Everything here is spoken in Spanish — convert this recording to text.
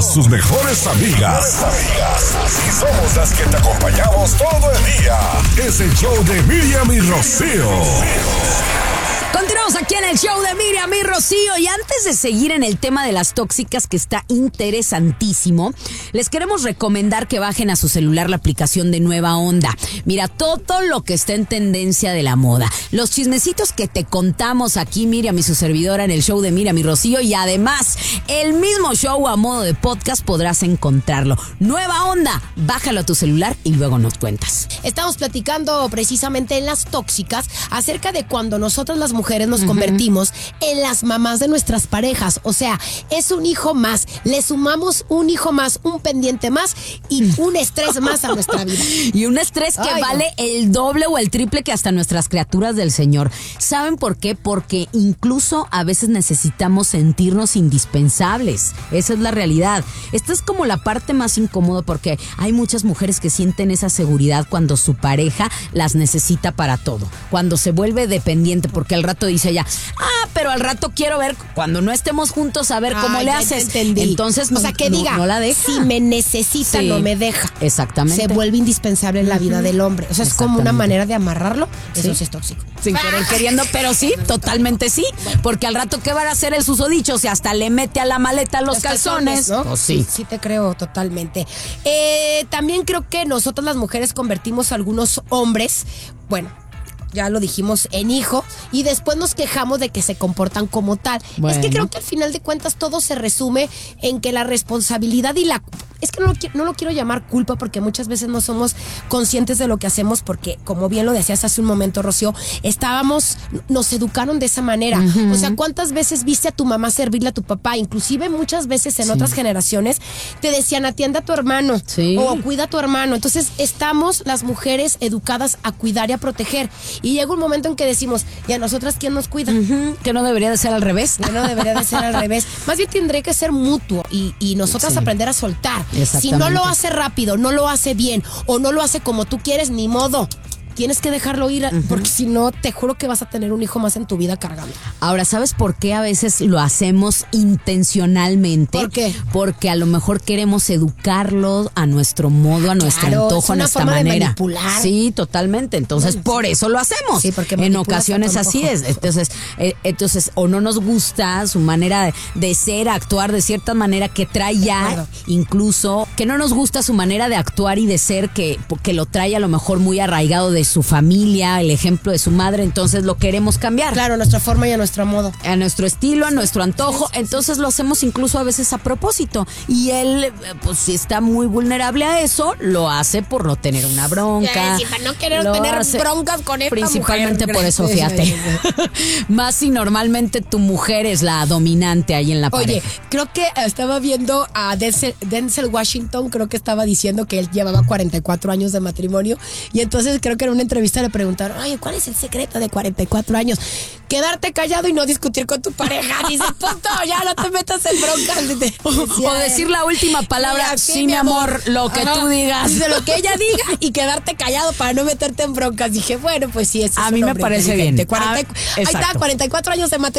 sus mejores amigas. Y somos las que te acompañamos todo el día. Es el show de Miriam y Rocío. Continuamos aquí en el show de Miriam y Rocío. Y antes de seguir en el tema de las tóxicas, que está interesantísimo, les queremos recomendar que bajen a su celular la aplicación de Nueva Onda. Mira, todo lo que está en tendencia de la moda, los chismecitos que te contamos aquí, Miriam y su servidora, en el show de Miriam y Rocío, y además el mismo show a modo de podcast podrás encontrarlo. Nueva Onda, bájalo a tu celular y luego nos cuentas. Estamos platicando precisamente en las tóxicas acerca de cuando nosotras las mujeres nos convertimos en las mamás de nuestras parejas. O sea, es un hijo más, le sumamos un hijo más, un pendiente más y un estrés más a nuestra vida. Y un estrés que vale el doble o el triple que hasta nuestras criaturas del Señor. ¿Saben por qué? Porque incluso a veces necesitamos sentirnos indispensables. Esa es la realidad. Esta es como la parte más incómoda, porque hay muchas mujeres que sienten esa seguridad cuando su pareja las necesita para todo. Cuando se vuelve dependiente, porque al rato dice ella, pero al rato quiero ver, cuando no estemos juntos, a ver cómo le haces. Entonces, o sea, que diga, no la deja. Si me necesita, no me deja. Exactamente. Se vuelve indispensable en la vida del hombre. O sea, es como una manera de amarrarlo. Eso sí es tóxico. Sin querer queriendo, pero sí, totalmente sí. Porque al rato, ¿qué va a hacer el susodicho? Si hasta le mete a la maleta los calzones, ¿no? Oh, sí te creo totalmente. También creo que nosotros las mujeres convertimos a algunos hombres, bueno, ya lo dijimos, en hijo, y después nos quejamos de que se comportan como tal. Es que creo que al final de cuentas todo se resume en que la responsabilidad y la... Es que no lo quiero llamar culpa, porque muchas veces no somos conscientes de lo que hacemos, porque como bien lo decías hace un momento, Rocío, nos educaron de esa manera. O sea, ¿cuántas veces viste a tu mamá servirle a tu papá? Inclusive muchas veces en otras generaciones te decían, atiende a tu hermano o cuida a tu hermano. Entonces estamos las mujeres educadas a cuidar y a proteger. Y llega un momento en que decimos, ¿y a nosotras quién nos cuida? Que no debería de ser al revés. Que no debería de ser al revés. Más bien tendría que ser mutuo y nosotras aprender a soltar. Si no lo hace rápido, no lo hace bien o no lo hace como tú quieres, ni modo. Tienes que dejarlo ir, porque si no, te juro que vas a tener un hijo más en tu vida cargando. Ahora, ¿sabes por qué a veces lo hacemos intencionalmente? ¿Por qué? Porque a lo mejor queremos educarlo a nuestro modo, a nuestro antojo, a nuestra manera. De manipular. Sí, totalmente. Entonces, por eso lo hacemos. Sí, porque en ocasiones así es. Entonces, o no nos gusta su manera de ser, actuar de cierta manera que trae ya, incluso que no nos gusta su manera de actuar y de ser, que lo trae a lo mejor muy arraigado de su familia, el ejemplo de su madre, entonces lo queremos cambiar. Claro, a nuestra forma y a nuestro modo. A nuestro estilo, a nuestro antojo, entonces lo hacemos incluso a veces a propósito. Y él, pues si está muy vulnerable a eso, lo hace por no tener una bronca. Sí, para no querer tener broncas con esta principalmente mujer. Por eso, fíjate. Más si normalmente tu mujer es la dominante ahí en la pareja. Oye, creo que estaba viendo a Denzel Washington, creo que estaba diciendo que él llevaba 44 años de matrimonio, y entonces creo que en una entrevista le preguntaron, oye, ¿cuál es el secreto de 44 años? Quedarte callado y no discutir con tu pareja. Dice, punto, ya no te metas en broncas. O decir la última palabra, sí, mi amor, lo que tú digas. Dice lo que ella diga y quedarte callado para no meterte en broncas. Dije, bueno, pues sí, a mí me parece bien. Ahí está, 44 años de matrimonio.